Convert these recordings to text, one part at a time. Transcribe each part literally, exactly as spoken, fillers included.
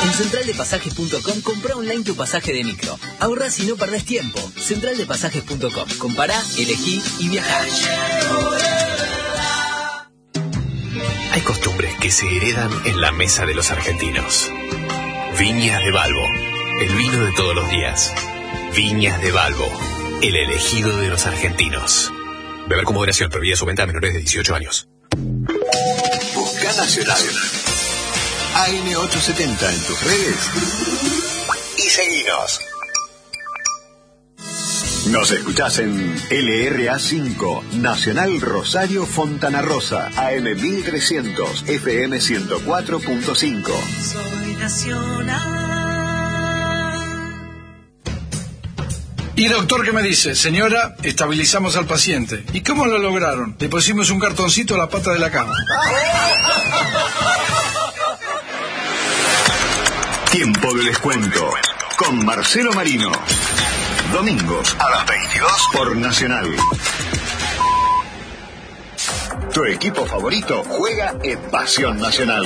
En central de pasajes punto com comprá online tu pasaje de micro. Ahorrás y no perdés tiempo. central de pasajes punto com. Compará, elegí y viajá. Hay costumbres que se heredan en la mesa de los argentinos. Viñas de Balbo, el vino de todos los días. Viñas de Balbo, el elegido de los argentinos. Beber con moderación, prohibida su venta a menores de dieciocho años. Busca Nacional. A M ochocientos setenta en tus redes y seguinos. Nos escuchás en L R A cinco, Nacional Rosario Fontana Rosa, A M mil trescientos, F M ciento cuatro punto cinco. Soy Nacional. Y doctor, ¿qué me dice? Señora, estabilizamos al paciente. ¿Y cómo lo lograron? Le pusimos un cartoncito a la pata de la cama. Tiempo de descuento con Marcelo Marino. Domingos a las veintidós por Nacional. Tu equipo favorito juega en Pasión Nacional.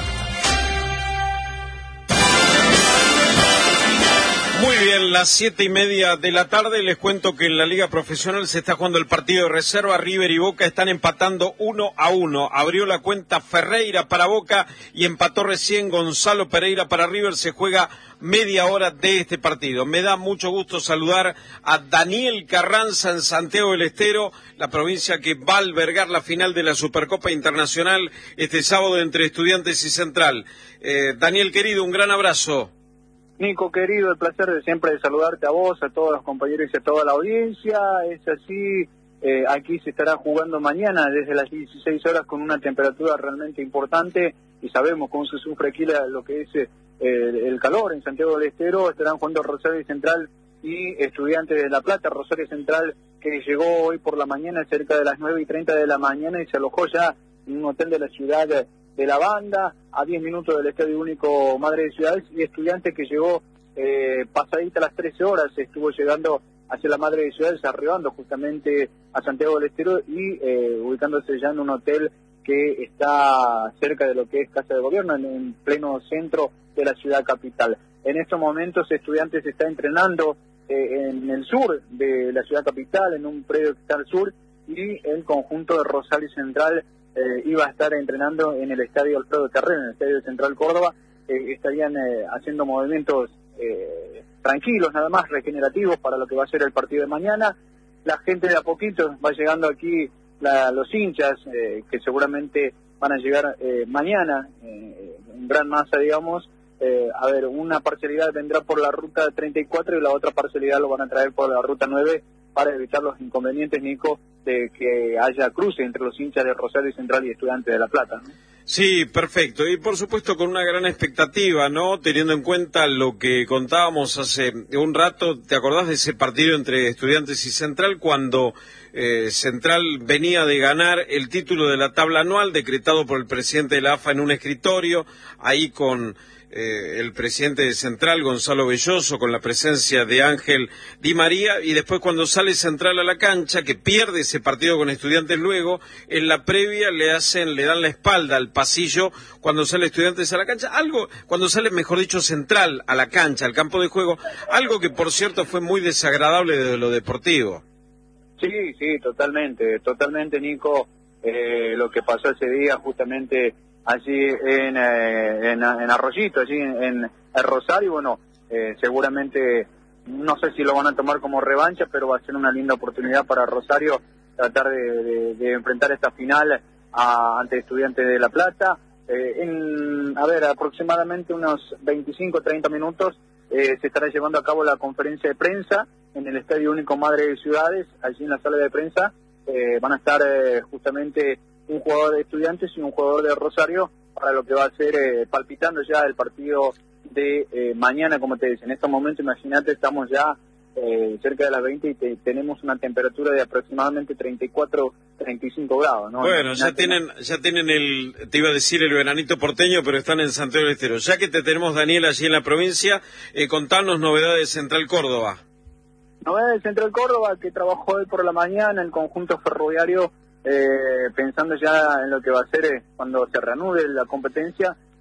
Muy bien, las siete y media de la tarde. Les cuento que en la Liga Profesional se está jugando el partido de reserva. River y Boca están empatando uno a uno. Abrió la cuenta Ferreira para Boca y empató recién Gonzalo Pereira para River. Se juega media hora de este partido. Me da mucho gusto saludar a Daniel Carranza en Santiago del Estero, la provincia que va a albergar la final de la Supercopa Internacional este sábado entre Estudiantes y Central. Eh, Daniel, querido, un gran abrazo. Nico, querido, el placer de siempre de saludarte a vos, a todos los compañeros y a toda la audiencia. Es así, eh, aquí se estará jugando mañana desde las dieciséis horas con una temperatura realmente importante y sabemos cómo se sufre aquí la, lo que es eh, el calor en Santiago del Estero. Estarán jugando Rosario Central y Estudiantes de La Plata. Rosario Central que llegó hoy por la mañana cerca de las nueve y treinta de la mañana y se alojó ya en un hotel de la ciudad de, de La Banda, a diez minutos del Estadio Único Madre de Ciudades, y Estudiantes que llegó eh, pasadita las trece horas, estuvo llegando hacia la Madre de Ciudades, arribando justamente a Santiago del Estero y eh, ubicándose ya en un hotel que está cerca de lo que es Casa de Gobierno, en, en pleno centro de la ciudad capital. En estos momentos Estudiantes está entrenando eh, en el sur de la ciudad capital, en un predio que está al sur, y el conjunto de Rosario Central Eh, iba a estar entrenando en el estadio Alfredo Terreno, en el estadio Central Córdoba. Eh, estarían eh, haciendo movimientos eh, tranquilos, nada más, regenerativos para lo que va a ser el partido de mañana. La gente de a poquito va llegando aquí, la, los hinchas, eh, que seguramente van a llegar eh, mañana, eh, en gran masa, digamos. Eh, a ver, una parcialidad vendrá por la ruta treinta y cuatro y la otra parcialidad lo van a traer por la ruta nueve para evitar los inconvenientes, Nico, de que haya cruce entre los hinchas de Rosario Central y Estudiantes de La Plata, ¿no? Sí, perfecto. Y por supuesto con una gran expectativa, ¿no? Teniendo en cuenta lo que contábamos hace un rato, ¿te acordás de ese partido entre Estudiantes y Central cuando eh, Central venía de ganar el título de la tabla anual decretado por el presidente de la A F A en un escritorio, ahí con Eh, el presidente de Central, Gonzalo Belloso, con la presencia de Ángel Di María, y después cuando sale Central a la cancha, que pierde ese partido con Estudiantes luego, en la previa le hacen, le dan la espalda al pasillo cuando sale Estudiantes a la cancha, algo, cuando sale, mejor dicho, Central a la cancha, al campo de juego, algo que por cierto fue muy desagradable desde lo deportivo. Sí, sí, totalmente, totalmente, Nico, eh, lo que pasó ese día justamente allí en, eh, en, en Arroyito, allí en, en el Rosario. Bueno, eh, seguramente, no sé si lo van a tomar como revancha, pero va a ser una linda oportunidad para Rosario tratar de, de, de enfrentar esta final a, ante Estudiantes de La Plata. Eh, en, a ver, aproximadamente unos veinticinco a treinta minutos eh, se estará llevando a cabo la conferencia de prensa en el Estadio Único Madre de Ciudades. Allí en la sala de prensa eh, van a estar eh, justamente un jugador de Estudiantes y un jugador de Rosario para lo que va a ser eh, palpitando ya el partido de eh, mañana, como te dice. En estos momentos, imagínate, estamos ya eh, cerca de las veinte y te, tenemos una temperatura de aproximadamente treinta y cuatro, treinta y cinco grados, ¿no? Bueno, Imagínate, ya tienen, ¿no? ya tienen el, te iba a decir el veranito porteño, pero están en Santiago del Estero. Ya que te tenemos, Daniel, allí en la provincia, eh, contanos novedades de Central Córdoba. Novedades de Central Córdoba, que trabajó hoy por la mañana el conjunto ferroviario, Eh, pensando ya en lo que va a ser eh, cuando se reanude la competencia.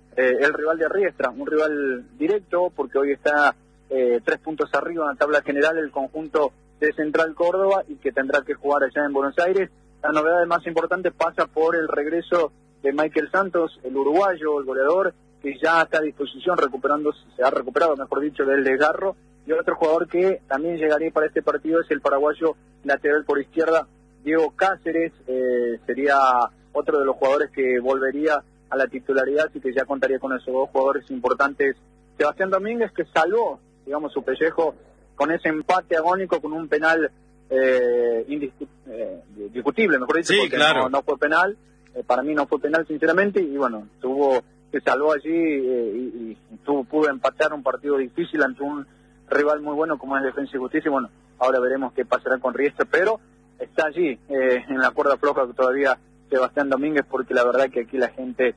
eh, el rival de Riestra, un rival directo porque hoy está eh, tres puntos arriba en la tabla general el conjunto de Central Córdoba y que tendrá que jugar allá en Buenos Aires. La novedad más importante pasa por el regreso de Michael Santos, el uruguayo, el goleador, que ya está a disposición, recuperando, se ha recuperado, mejor dicho, del desgarro. Y otro jugador que también llegaría para este partido es el paraguayo lateral por izquierda, Diego Cáceres, eh, sería otro de los jugadores que volvería a la titularidad, así que ya contaría con esos dos jugadores importantes. Sebastián Domínguez, que salvó, digamos, su pellejo con ese empate agónico, con un penal eh, indiscu eh, discutible, mejor dicho, sí, porque claro. no, no fue penal, eh, para mí no fue penal, sinceramente, y bueno, tuvo se salvó allí eh, y, y tuvo, pudo empatar un partido difícil ante un rival muy bueno como es Defensa y Justicia. Y bueno, ahora veremos qué pasará con Riestra, pero está allí eh, en la cuerda floja todavía Sebastián Domínguez, porque la verdad que aquí la gente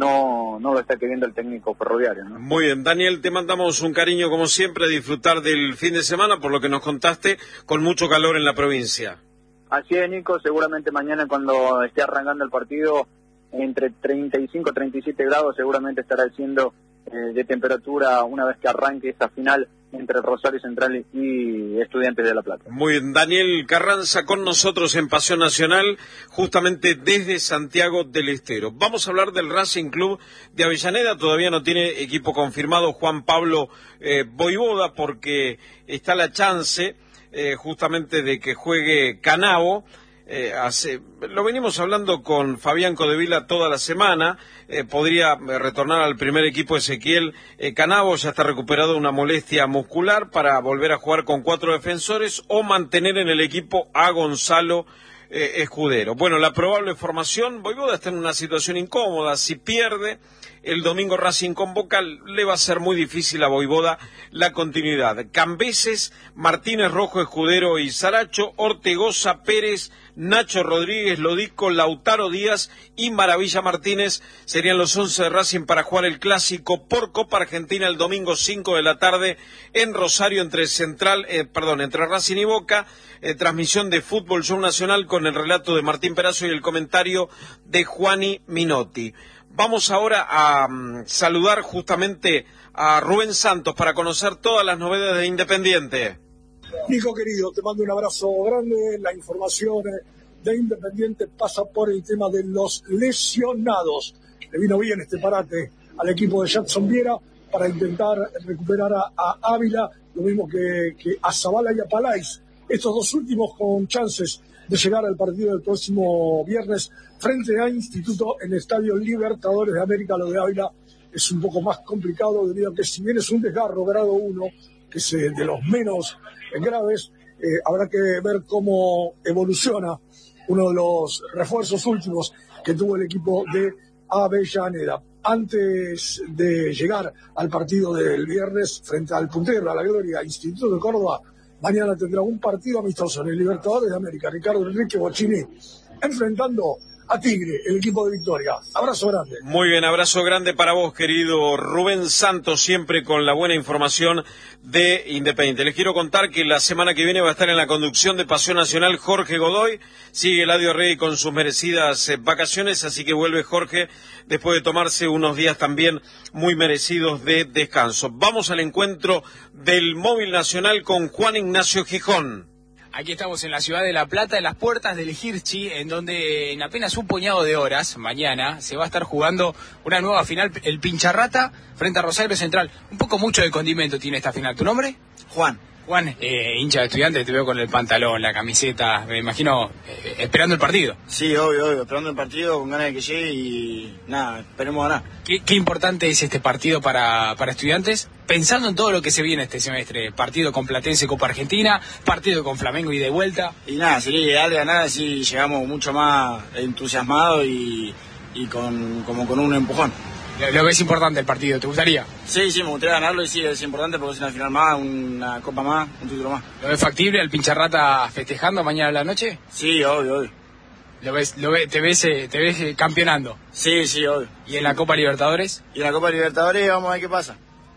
no no lo está queriendo el técnico ferroviario, ¿no? Muy bien, Daniel, te mandamos un cariño como siempre, a disfrutar del fin de semana, por lo que nos contaste, con mucho calor en la provincia. Así es, Nico, seguramente mañana cuando esté arrancando el partido, entre treinta y cinco y treinta y siete grados seguramente estará siendo eh, de temperatura una vez que arranque esta final entre Rosario Central y Estudiantes de La Plata. Muy bien, Daniel Carranza con nosotros en Pasión Nacional, justamente desde Santiago del Estero. Vamos a hablar del Racing Club de Avellaneda. Todavía no tiene equipo confirmado Juan Pablo eh, Voivoda, porque está la chance eh, justamente de que juegue Canavo. Eh, hace, lo venimos hablando con Fabián Codevila toda la semana. Eh, podría retornar al primer equipo Ezequiel eh, Canavo, ya está recuperado de una molestia muscular, para volver a jugar con cuatro defensores o mantener en el equipo a Gonzalo eh, Escudero. Bueno, la probable formación: Voivoda está en una situación incómoda. Si pierde el domingo Racing con Boca, le va a ser muy difícil a Voivoda la continuidad. Cambeses, Martínez, Rojo, Escudero y Saracho, Ortegoza, Pérez, Nacho Rodríguez, Lodico, Lautaro Díaz y Maravilla Martínez serían los once de Racing para jugar el clásico por Copa Argentina el domingo cinco de la tarde en Rosario, entre Central, eh, perdón, entre Racing y Boca. Eh, transmisión de Fútbol Show Nacional con el relato de Martín Perazo y el comentario de Juani Minotti. Vamos ahora a um, saludar justamente a Rubén Santos para conocer todas las novedades de Independiente. Nico querido, te mando un abrazo grande. La información de Independiente pasa por el tema de los lesionados. Le vino bien este parate al equipo de Jackson Viera para intentar recuperar a, a Ávila, lo mismo que, que a Zavala y a Palais. Estos dos últimos con chances de llegar al partido del próximo viernes frente a Instituto en el Estadio Libertadores de América. Lo de Ávila es un poco más complicado, debido a que si bien es un desgarro grado uno, que es de los menos graves, eh, habrá que ver cómo evoluciona uno de los refuerzos últimos que tuvo el equipo de Avellaneda. Antes de llegar al partido del viernes frente al puntero, a la gloria, Instituto de Córdoba, mañana tendrá un partido amistoso en el Libertadores de América. Ricardo Enrique Bocini enfrentando a Tigre, el equipo de Victoria. Abrazo grande. Muy bien, abrazo grande para vos, querido Rubén Santos, siempre con la buena información de Independiente. Les quiero contar que la semana que viene va a estar en la conducción de Pasión Nacional Jorge Godoy. Sigue Eladio Rey con sus merecidas eh, vacaciones, así que vuelve Jorge después de tomarse unos días también muy merecidos de descanso. Vamos al encuentro del Móvil Nacional con Juan Ignacio Gijón. Aquí estamos en la ciudad de La Plata, en las puertas del Hirchi, en donde en apenas un puñado de horas, mañana, se va a estar jugando una nueva final, el Pincharrata frente a Rosario Central. Un poco mucho de condimento tiene esta final. ¿Tu nombre? Juan. Juan, eh, hincha de Estudiantes, te veo con el pantalón, la camiseta, me imagino eh, esperando el partido. Sí, obvio, obvio, esperando el partido, con ganas de que llegue y nada, esperemos ganar. ¿Qué, qué importante es este partido para, para Estudiantes? Pensando en todo lo que se viene este semestre, partido con Platense, Copa Argentina, partido con Flamengo y de vuelta. Y nada, sería ideal ganar, así llegamos mucho más entusiasmados y, y con, como con un empujón. Lo que es importante el partido, ¿te gustaría? Sí, sí, me gustaría ganarlo y sí, es importante porque es una final más, una copa más, un título más. ¿Lo ves factible el Pincharrata festejando mañana a la noche? Sí, obvio, obvio. ¿Lo ves, lo ves, te ves, te ves campeonando? Sí, sí, obvio. ¿Y en la Copa Libertadores? Y en la Copa Libertadores vamos a ver qué pasa.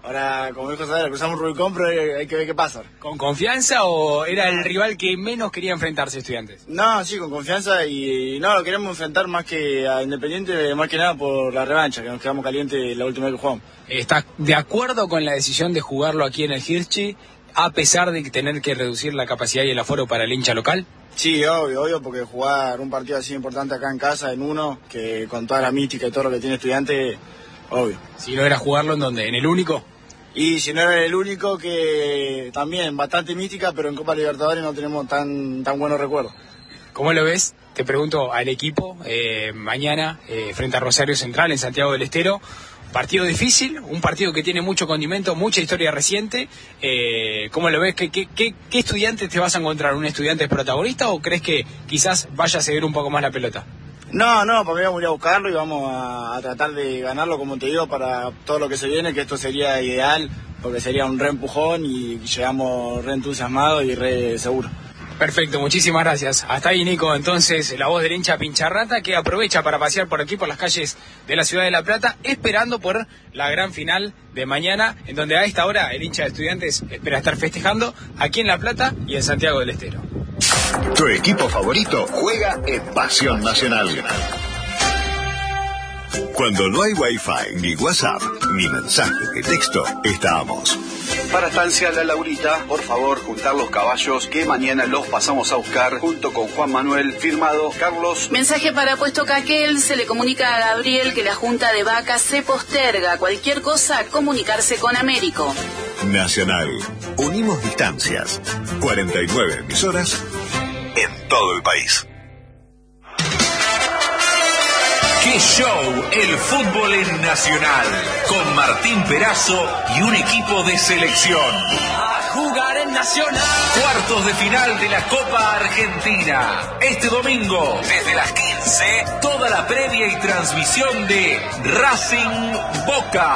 Ahora, como dijo Sara, cruzamos Rubicón, pero hay, hay que ver qué pasa. ¿Con confianza o era el rival que menos quería enfrentarse Estudiantes? No, sí, con confianza y, y no, lo queremos enfrentar más que a Independiente, más que nada por la revancha, que nos quedamos calientes la última vez que jugamos. ¿Estás de acuerdo con la decisión de jugarlo aquí en el Hirschi, a pesar de tener que reducir la capacidad y el aforo para el hincha local? Sí, obvio, obvio, porque jugar un partido así importante acá en casa, en uno, que con toda la mística y todo lo que tiene Estudiante, obvio. Si no era jugarlo en donde, ¿en el único? Y si no era el único, que también bastante mística, pero en Copa Libertadores no tenemos tan tan buenos recuerdos. ¿Cómo lo ves? Te pregunto al equipo, eh, mañana eh, frente a Rosario Central en Santiago del Estero. Partido difícil, un partido que tiene mucho condimento, mucha historia reciente. Eh, ¿Cómo lo ves? ¿Qué, qué, qué, ¿Qué estudiantes te vas a encontrar? ¿Un estudiante protagonista o crees que quizás vaya a ceder un poco más la pelota? No, no, para mí vamos a ir a buscarlo y vamos a, a tratar de ganarlo, como te digo, para todo lo que se viene, que esto sería ideal, porque sería un re empujón y llegamos re entusiasmados y re seguros. Perfecto, muchísimas gracias. Hasta ahí, Nico, entonces, la voz del hincha Pincharrata, que aprovecha para pasear por aquí, por las calles de la ciudad de La Plata, esperando por la gran final de mañana, en donde a esta hora el hincha de Estudiantes espera estar festejando aquí en La Plata y en Santiago del Estero. Tu equipo favorito juega en Pasión Nacional. Cuando no hay Wi-Fi, ni WhatsApp, ni mensaje de texto, estamos. Para Estancia La Laurita, por favor, juntar los caballos que mañana los pasamos a buscar junto con Juan Manuel, firmado Carlos. Mensaje para Puesto Caquel, se le comunica a Gabriel que la Junta de Vacas se posterga. Cualquier cosa, comunicarse con Américo. Nacional. Unimos distancias. cuarenta y nueve emisoras en todo el país. ¡Qué show! El fútbol en Nacional, con Martín Perazo y un equipo de selección. A jugar en Nacional. Cuartos de final de la Copa Argentina. Este domingo, desde las quince, toda la previa y transmisión de Racing Boca.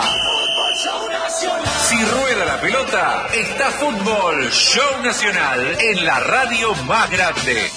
Si rueda la pelota, está Fútbol Show Nacional en la radio más grande.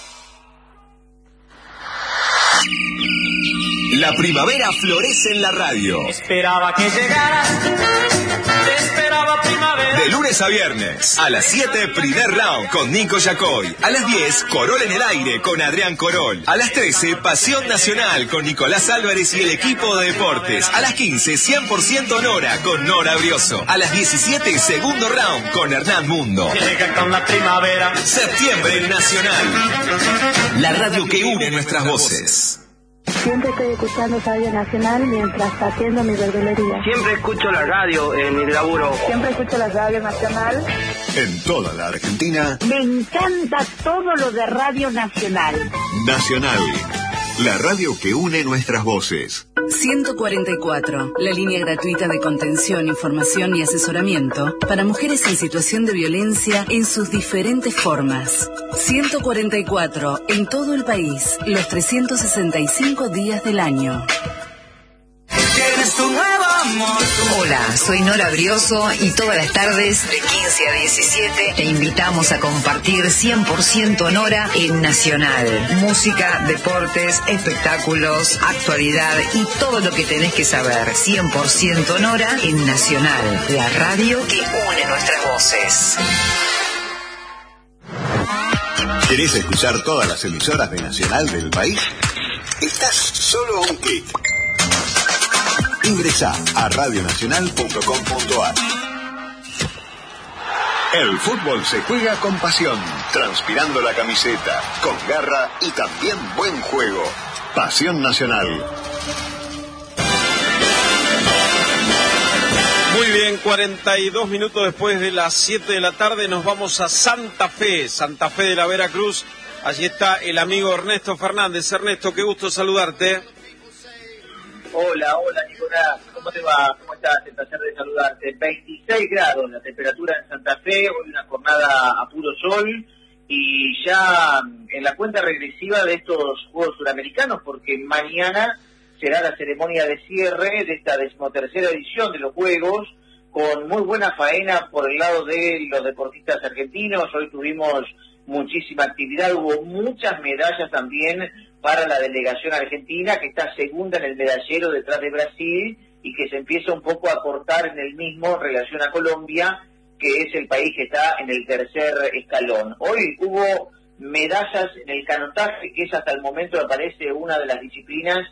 La primavera florece en la radio. Esperaba que llegaras, esperaba primavera. De lunes a viernes, a las siete, primer round con Nico Yacoy. A las diez, Corol en el aire con Adrián Corol. A las trece, Pasión Nacional con Nicolás Álvarez y el equipo de deportes. A las quince, cien por ciento Nora con Nora Brioso. A las diecisiete, segundo round con Hernán Mundo. Llega con la primavera. Septiembre en Nacional. La radio que une nuestras voces. Siempre estoy escuchando Radio Nacional mientras haciendo mi verdulería. Siempre escucho la radio en mi laburo. Siempre escucho la Radio Nacional. En toda la Argentina. Me encanta todo lo de Radio Nacional. Nacional. La radio que une nuestras voces. ciento cuarenta y cuatro, la línea gratuita de contención, información y asesoramiento para mujeres en situación de violencia en sus diferentes formas. ciento cuarenta y cuatro, en todo el país, los trescientos sesenta y cinco días del año. Tienes tu nuevo amor. Hola, soy Nora Brioso y todas las tardes de quince a diecisiete te invitamos a compartir cien por ciento Nora en Nacional. Música, deportes, espectáculos, actualidad y todo lo que tenés que saber. cien por ciento Nora en Nacional, la radio que une nuestras voces. ¿Querés escuchar todas las emisoras de Nacional del país? Estás solo a un clic. Ingresá a radio nacional punto com punto a r. El fútbol se juega con pasión, transpirando la camiseta, con garra y también buen juego. Pasión Nacional. Muy bien, cuarenta y dos minutos después de las siete de la tarde nos vamos a Santa Fe, Santa Fe de la Veracruz. Allí está el amigo Ernesto Fernández. Ernesto, qué gusto saludarte. Hola, hola Nicolás, ¿cómo te va? ¿Cómo estás? El placer de saludarte. veintiséis grados la temperatura en Santa Fe, hoy una jornada a puro sol y ya en la cuenta regresiva de estos Juegos Suramericanos, porque mañana será la ceremonia de cierre de esta decimotercera edición de los Juegos, con muy buena faena por el lado de los deportistas argentinos. Hoy tuvimos muchísima actividad, hubo muchas medallas también para la delegación argentina, que está segunda en el medallero detrás de Brasil y que se empieza un poco a cortar en el mismo en relación a Colombia, que es el país que está en el tercer escalón. Hoy hubo medallas en el canotaje, que es hasta el momento, me parece, una de las disciplinas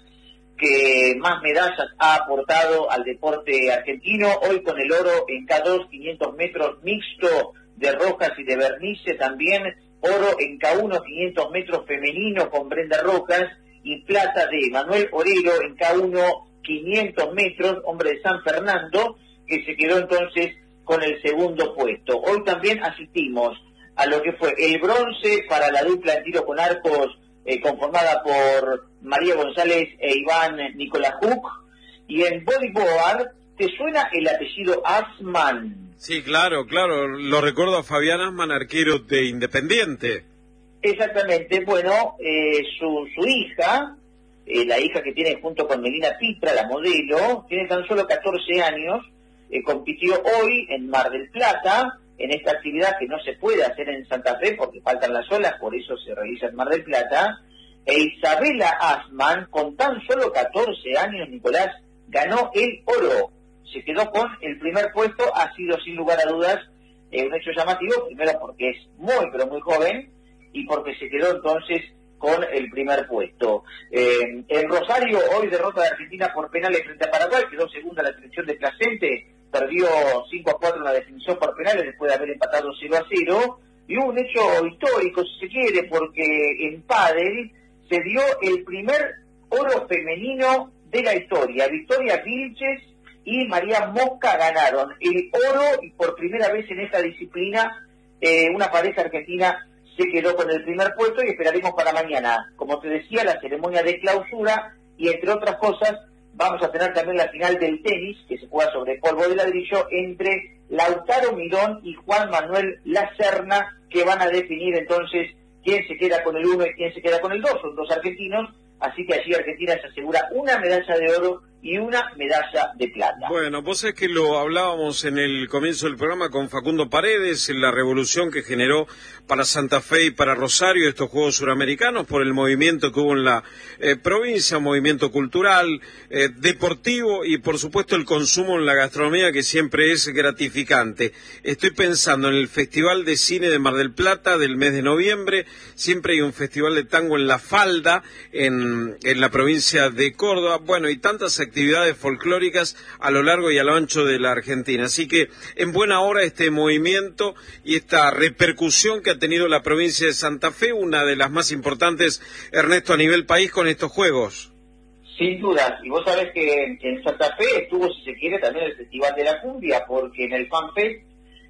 que más medallas ha aportado al deporte argentino. Hoy con el oro en K dos, quinientos metros mixto de Rojas y de Bernice, también oro en K uno, quinientos metros femenino con Brenda Rojas, y plata de Manuel Orero en K uno, quinientos metros, hombre de San Fernando, que se quedó entonces con el segundo puesto. Hoy también asistimos a lo que fue el bronce para la dupla en tiro con arcos, eh, conformada por María González e Iván Nicolajuk, y en bodyboard, ¿te suena el apellido Asman? Sí, claro, claro, lo recuerdo a Fabián Asman, arquero de Independiente. Exactamente, bueno, eh, su, su hija, eh, la hija que tiene junto con Melina Pitra, la modelo, tiene tan solo catorce años, eh, compitió hoy en Mar del Plata, en esta actividad que no se puede hacer en Santa Fe porque faltan las olas, por eso se realiza en Mar del Plata, e Isabela Asman, con tan solo catorce años, Nicolás, ganó el oro, se quedó con el primer puesto. Ha sido sin lugar a dudas eh, un hecho llamativo, primero porque es muy pero muy joven, y porque se quedó entonces con el primer puesto. Eh, en Rosario, hoy derrota de Argentina por penales frente a Paraguay, quedó segunda la selección de Placente, perdió cinco a cuatro en la definición por penales después de haber empatado cero a cero, y hubo un hecho histórico, si se quiere, porque en pádel se dio el primer oro femenino de la historia. Victoria Vilches y María Mosca ganaron el oro, y por primera vez en esta disciplina eh, una pareja argentina se quedó con el primer puesto, y esperaremos para mañana, como te decía, la ceremonia de clausura, y entre otras cosas vamos a tener también la final del tenis, que se juega sobre polvo de ladrillo, entre Lautaro Mirón y Juan Manuel Lacerna, que van a definir entonces quién se queda con el uno y quién se queda con el dos. Son dos argentinos, así que allí Argentina se asegura una medalla de oro y una medalla de plata. Bueno, vos sabés que lo hablábamos en el comienzo del programa con Facundo Paredes, en la revolución que generó para Santa Fe y para Rosario estos Juegos Suramericanos, por el movimiento que hubo en la eh, provincia, un movimiento cultural, eh, deportivo, y por supuesto el consumo en la gastronomía, que siempre es gratificante. Estoy pensando en el Festival de Cine de Mar del Plata del mes de noviembre, siempre hay un festival de tango en La Falda, en, en la provincia de Córdoba, bueno, y tantas actividades folclóricas a lo largo y a lo ancho de la Argentina. Así que en buena hora este movimiento y esta repercusión que ha tenido la provincia de Santa Fe, una de las más importantes, Ernesto, a nivel país con estos Juegos. Sin duda, y vos sabés que en Santa Fe estuvo, si se quiere, también el Festival de la Cumbia, porque en el FanFest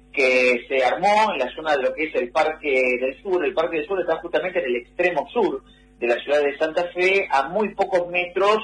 que se armó en la zona de lo que es el Parque del Sur, el Parque del Sur está justamente en el extremo sur de la ciudad de Santa Fe, a muy pocos metros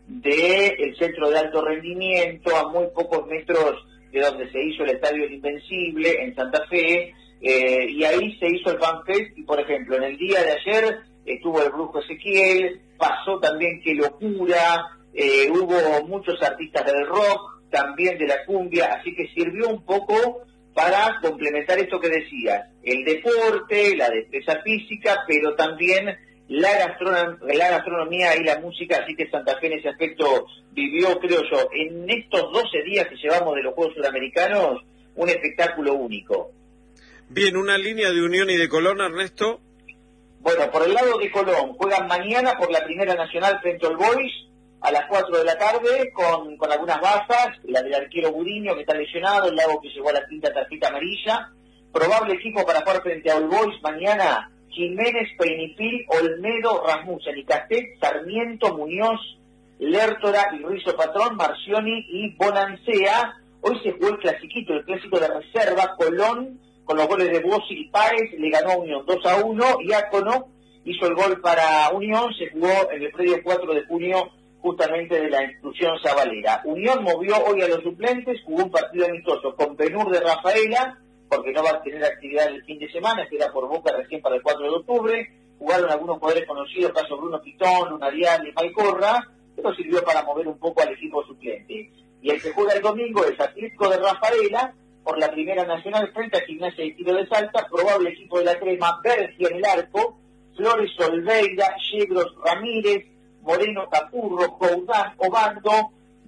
del centro de alto rendimiento, a muy pocos metros de donde se hizo el Estadio El Invencible en Santa Fe, eh, y ahí se hizo el FanFest, y por ejemplo en el día de ayer estuvo el Brujo Ezequiel, pasó también Qué Locura, eh, hubo muchos artistas del rock, también de la cumbia, así que sirvió un poco para complementar esto que decía, el deporte, la destreza física, pero también la, gastronom la gastronomía y la música, así que Santa Fe en ese aspecto vivió, creo yo, en estos doce días que llevamos de los Juegos Sudamericanos, un espectáculo único. Bien, una línea de Unión y de Colón, Ernesto. Bueno, por el lado de Colón, juegan mañana por la Primera Nacional frente al Boys, a las cuatro de la tarde, con, con algunas bajas, la del arquero Budiño, que está lesionado, el Lago que llegó a la quinta tarjeta amarilla. Probable equipo para jugar frente a All Boys mañana: Jiménez, Peinipil, Olmedo, Rasmussen y Castet, Sarmiento, Muñoz, Lertora y Rizo Patrón, Marcioni y Bonancea. Hoy se jugó el clasiquito, el clásico de reserva. Colón, con los goles de Bossi y Páez, le ganó a Unión dos a uno. Iácono hizo el gol para Unión, se jugó en el predio cuatro de junio, justamente de la institución Zabalera. Unión movió hoy a los suplentes, jugó un partido amistoso con Penur de Rafaela, porque no va a tener actividad el fin de semana, que era por Boca recién para el cuatro de octubre. Jugaron algunos jugadores conocidos, caso Bruno Pitón, Luna Dial y Maicorra, pero sirvió para mover un poco al equipo suplente. Y el que juega el domingo es Atlético de Rafaela, por la Primera Nacional frente a Gimnasia de Tiro de Salta, probable equipo de la Crema, Bergia en el arco, Flores Olveira, Yegros Ramírez, Moreno Capurro, Coudán Obando,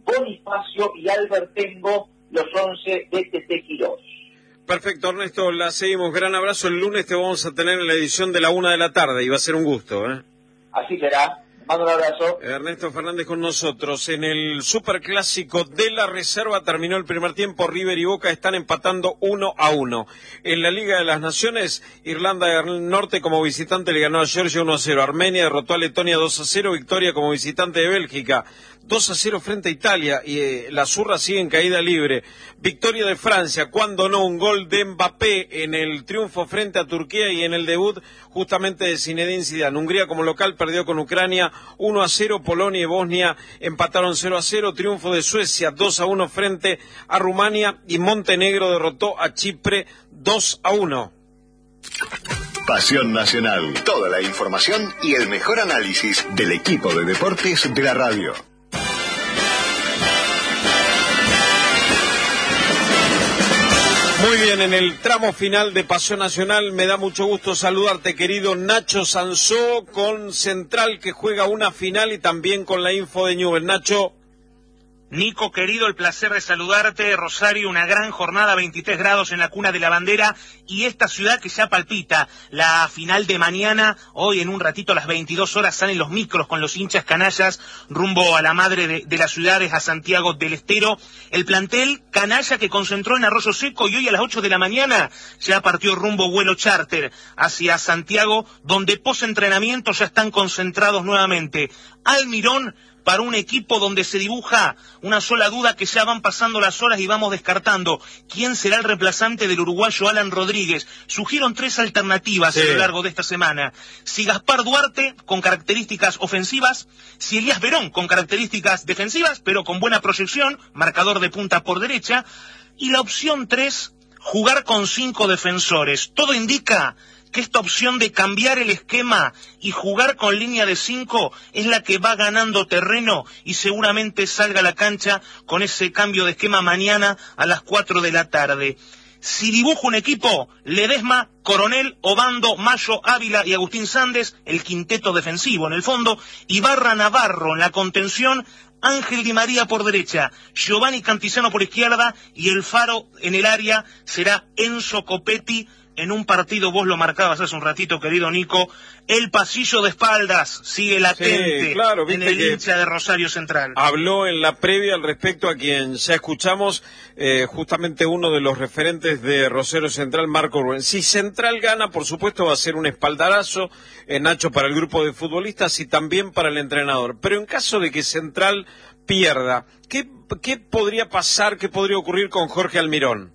Bonifacio y Albertengo, los once de Tete Quirós. Perfecto, Ernesto, la seguimos. Gran abrazo. El lunes te vamos a tener en la edición de la una de la tarde y va a ser un gusto, ¿eh? Así será. Mando un abrazo. Ernesto Fernández con nosotros. En el Superclásico de la Reserva terminó el primer tiempo. River y Boca están empatando uno a uno. En la Liga de las Naciones, Irlanda del Norte como visitante le ganó a Georgia uno a cero. Armenia derrotó a Letonia dos a cero. Victoria como visitante de Bélgica dos a cero frente a Italia. Y eh, la Zurra sigue en caída libre. Victoria de Francia, cuando no, un gol de Mbappé en el triunfo frente a Turquía y en el debut justamente de Zinedine Zidane. Hungría como local perdió con Ucrania uno a cero, Polonia y Bosnia empataron cero a cero, triunfo de Suecia dos a uno frente a Rumania y Montenegro derrotó a Chipre dos a uno. Pasión Nacional, toda la información y el mejor análisis del equipo de deportes de la radio. Muy bien, en el tramo final de Pasión Nacional me da mucho gusto saludarte, querido Nacho Sansó, con Central que juega una final y también con la info de Newell's. Nacho. Nico, querido, el placer de saludarte. Rosario, una gran jornada, veintitrés grados en la cuna de la bandera, y esta ciudad que ya palpita la final de mañana. Hoy en un ratito a las veintidós horas salen los micros con los hinchas canallas rumbo a la madre de, de las ciudades, a Santiago del Estero. El plantel canalla que concentró en Arroyo Seco y hoy a las ocho de la mañana ya partió rumbo vuelo charter hacia Santiago, donde post-entrenamiento ya están concentrados nuevamente. Almirón, para un equipo donde se dibuja una sola duda, que ya van pasando las horas y vamos descartando quién será el reemplazante del uruguayo Alan Rodríguez. Surgieron tres alternativas sí. a lo largo de esta semana. Si Gaspar Duarte, con características ofensivas, si Elías Verón, con características defensivas, pero con buena proyección, marcador de punta por derecha, y la opción tres, jugar con cinco defensores. Todo indica que esta opción de cambiar el esquema y jugar con línea de cinco es la que va ganando terreno y seguramente salga a la cancha con ese cambio de esquema mañana a las cuatro de la tarde. Si dibujo un equipo, Ledesma, Coronel, Obando, Mayo, Ávila y Agustín Sández, el quinteto defensivo en el fondo, Ibarra, Navarro en la contención, Ángel Di María por derecha, Giovanni Cantizano por izquierda y el faro en el área será Enzo Copetti. En un partido, vos lo marcabas hace un ratito, querido Nico, el pasillo de espaldas sigue latente sí, claro, en el hincha de Rosario Central. Habló en la previa al respecto a quien ya escuchamos, eh, justamente uno de los referentes de Rosario Central, Marco Rubén. Si Central gana, por supuesto va a ser un espaldarazo, eh, Nacho, para el grupo de futbolistas y también para el entrenador. Pero en caso de que Central pierda, ¿qué, qué podría pasar, qué podría ocurrir con Jorge Almirón?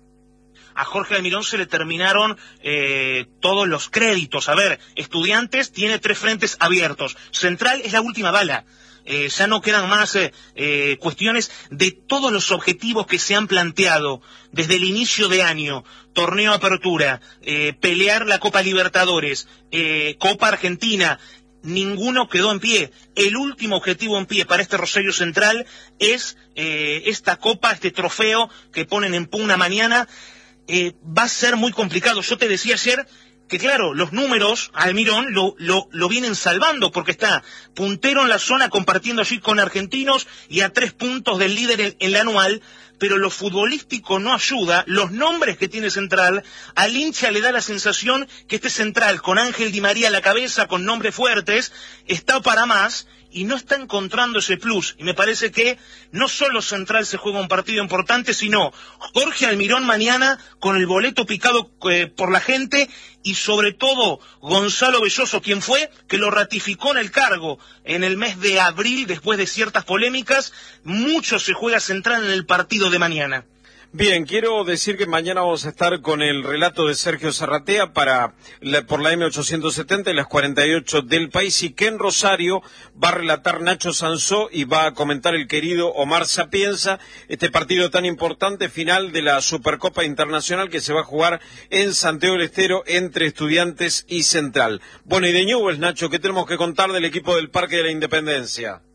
A Jorge Almirón se le terminaron eh, todos los créditos. A ver, Estudiantes tiene tres frentes abiertos. Central es la última bala. Eh, ya no quedan más eh, eh, cuestiones de todos los objetivos que se han planteado desde el inicio de año. Torneo Apertura, eh, pelear la Copa Libertadores, eh, Copa Argentina. Ninguno quedó en pie. El último objetivo en pie para este Rosario Central es eh, esta copa, este trofeo que ponen en pugna mañana. Eh, va a ser muy complicado. Yo te decía ayer que, claro, los números, Almirón lo, lo, lo vienen salvando porque está puntero en la zona compartiendo allí con Argentinos y a tres puntos del líder en, en la anual, pero lo futbolístico no ayuda. Los nombres que tiene Central, al hincha le da la sensación que este Central, con Ángel Di María a la cabeza, con nombres fuertes, está para más y no está encontrando ese plus. Y me parece que no solo Central se juega un partido importante, sino Jorge Almirón mañana con el boleto picado eh, por la gente y sobre todo Gonzalo Belloso, quien fue, que lo ratificó en el cargo en el mes de abril después de ciertas polémicas. Mucho se juega Central en el partido de mañana. Bien, quiero decir que mañana vamos a estar con el relato de Sergio Zarratea para la, por la M ochocientos setenta y las cuarenta y ocho del país, y que en Rosario va a relatar Nacho Sansó y va a comentar el querido Omar Sapienza este partido tan importante final de la Supercopa Internacional que se va a jugar en Santiago del Estero entre Estudiantes y Central. Bueno, y de Newell's, Nacho, ¿qué tenemos que contar del equipo del Parque de la Independencia?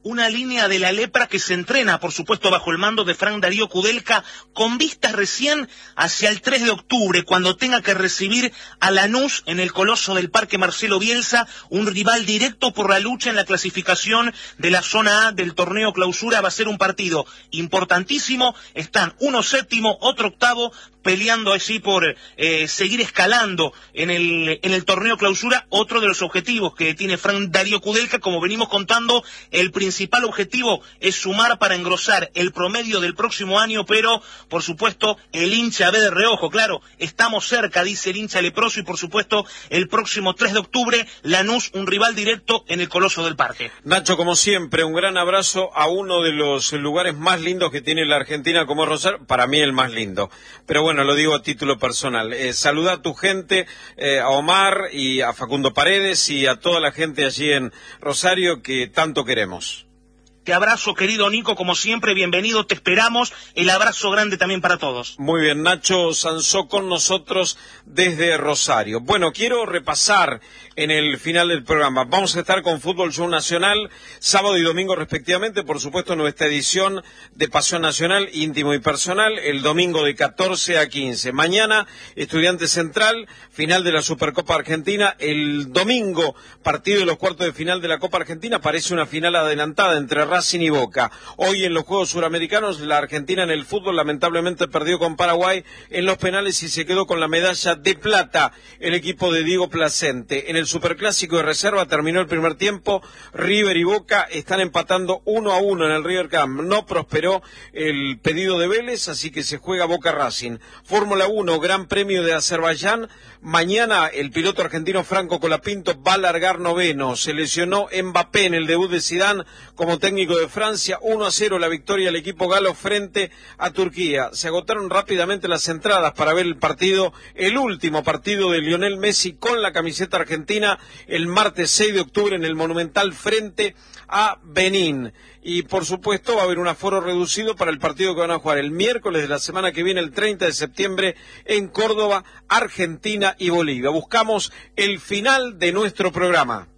una línea de la lepra que se entrena, por supuesto, bajo el mando de Frank Darío Kudelka, con vistas recién hacia el tres de octubre, cuando tenga que recibir a Lanús en el Coloso del Parque Marcelo Bielsa, un rival directo por la lucha en la clasificación de la zona A del torneo Clausura. Va a ser un partido importantísimo. Están uno séptimo, otro octavo, peleando así por eh, seguir escalando en el, en el torneo Clausura. Otro de los objetivos que tiene Frank Darío Kudelka, como venimos contando, el principal objetivo es sumar para engrosar el promedio del próximo año, pero por supuesto el hincha ve de reojo, claro, estamos cerca, dice el hincha leproso, y por supuesto el próximo tres de octubre, Lanús, un rival directo en el Coloso del Parque. Nacho, como siempre, un gran abrazo a uno de los lugares más lindos que tiene la Argentina como Rosario, para mí el más lindo, pero bueno, Bueno, lo digo a título personal. Eh, saluda a tu gente, eh, a Omar y a Facundo Paredes y a toda la gente allí en Rosario que tanto queremos. Te abrazo, querido Nico, como siempre, bienvenido, te esperamos. El abrazo grande también para todos. Muy bien, Nacho Sansó con nosotros desde Rosario. Bueno, quiero repasar en el final del programa. Vamos a estar con Fútbol Show Nacional, sábado y domingo respectivamente, por supuesto, nuestra edición de Pasión Nacional, íntimo y personal, el domingo de catorce a quince. Mañana, Estudiantes Central, final de la Supercopa Argentina. El domingo, partido de los cuartos de final de la Copa Argentina, parece una final adelantada entre Racing y Boca. Hoy en los Juegos Suramericanos, la Argentina en el fútbol lamentablemente perdió con Paraguay en los penales y se quedó con la medalla de plata el equipo de Diego Placente. En el Superclásico de reserva terminó el primer tiempo, River y Boca están empatando uno a uno en el River Camp. No prosperó el pedido de Vélez, así que se juega Boca Racing. Fórmula uno, Gran Premio de Azerbaiyán. Mañana el piloto argentino Franco Colapinto va a largar noveno. Se lesionó Mbappé en el debut de Zidane como técnico de Francia. Uno a cero la victoria del equipo galo frente a Turquía. Se agotaron rápidamente las entradas para ver el partido, el último partido de Lionel Messi con la camiseta argentina el martes seis de octubre en el Monumental frente a Benín. Y por supuesto va a haber un aforo reducido para el partido que van a jugar el miércoles de la semana que viene, el treinta de septiembre, en Córdoba, Argentina y Bolivia. Buscamos el final de nuestro programa.